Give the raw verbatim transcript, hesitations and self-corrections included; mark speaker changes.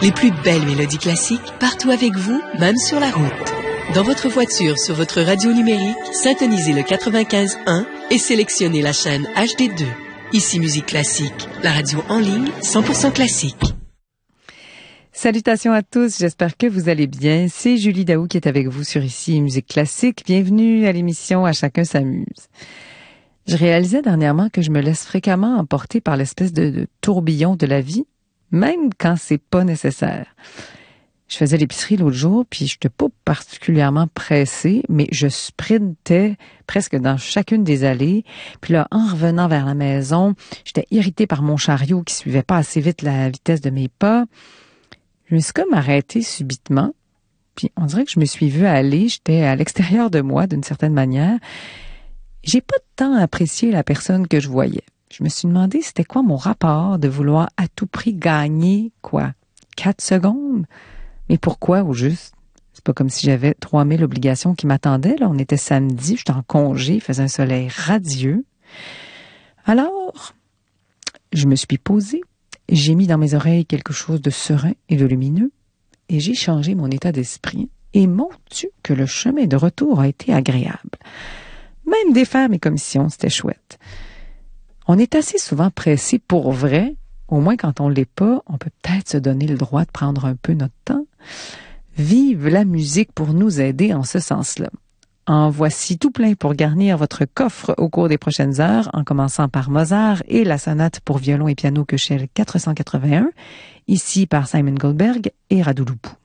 Speaker 1: Les plus belles mélodies classiques partout avec vous, même sur la route. Dans votre voiture, sur votre radio numérique, syntonisez le quatre-vingt-quinze un et sélectionnez la chaîne H D deux. Ici Musique Classique, la radio en ligne cent pour cent classique.
Speaker 2: Salutations à tous, j'espère que vous allez bien. C'est Julie Daou qui est avec vous sur Ici Musique Classique. Bienvenue à l'émission À chacun s'amuse. Je réalisais dernièrement que je me laisse fréquemment emporter par l'espèce de, de tourbillon de la vie, même quand c'est pas nécessaire. Je faisais l'épicerie l'autre jour, puis je n'étais pas particulièrement pressée, mais je sprintais presque dans chacune des allées. Puis là, en revenant vers la maison, j'étais irritée par mon chariot qui suivait pas assez vite la vitesse de mes pas. Je me suis comme arrêtée subitement, puis on dirait que je me suis vue aller, j'étais à l'extérieur de moi d'une certaine manière. J'ai pas tant apprécié la personne que je voyais. Je me suis demandé c'était quoi mon rapport de vouloir à tout prix gagner, quoi, quatre secondes? Mais pourquoi au juste? C'est pas comme si j'avais trois mille obligations qui m'attendaient, là. On était samedi, j'étais en congé, il faisait un soleil radieux. Alors, je me suis posée, j'ai mis dans mes oreilles quelque chose de serein et de lumineux, et j'ai changé mon état d'esprit. Et mon Dieu, que le chemin de retour a été agréable. Même défaire mes commissions, c'était chouette. On est assez souvent pressé pour vrai, au moins quand on l'est pas, on peut peut-être se donner le droit de prendre un peu notre temps. Vive la musique pour nous aider en ce sens-là. En voici tout plein pour garnir votre coffre au cours des prochaines heures, en commençant par Mozart et la sonate pour violon et piano Köchel quatre cent quatre-vingt-un, ici par Simon Goldberg et Radu Lupu.